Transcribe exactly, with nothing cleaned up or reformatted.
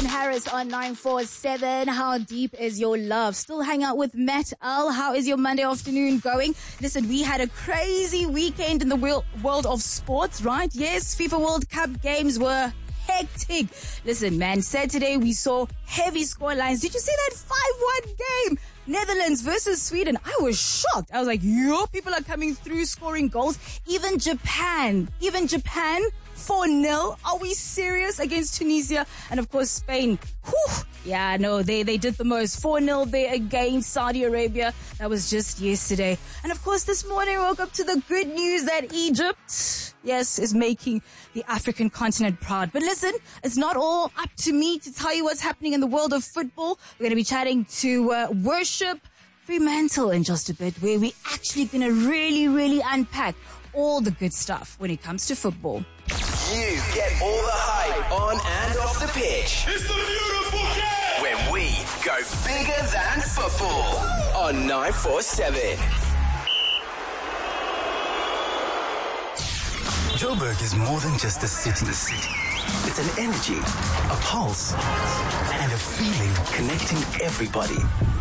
Sean Harris on nine four seven. How deep is your love? Still hang out with Matt L. How is your Monday afternoon going? Listen, we had a crazy weekend in the world of sports, right? Yes, FIFA World Cup games were hectic. Listen, man, Saturday we saw heavy score lines. Did you see that five one game? Netherlands versus Sweden. I was shocked. I was like, yo, people are coming through scoring goals. Even Japan, even Japan, four nil. Are we serious against Tunisia? And of course, Spain. Whew. Yeah, no, they, they did the most. four nil there against Saudi Arabia. That was just yesterday. And of course, this morning I woke up to the good news that Egypt, yes, is making the African continent proud. But listen, it's not all up to me to tell you what's happening in the world of football. We're going to be chatting to uh, Worship Fremantle in just a bit, where we're actually going to really, really unpack all the good stuff when it comes to football. You get all the hype on and off the pitch. It's the beautiful game! When we go bigger than football on nine four seven. Joburg is more than just a city. It's an energy, a pulse, and a feeling connecting everybody.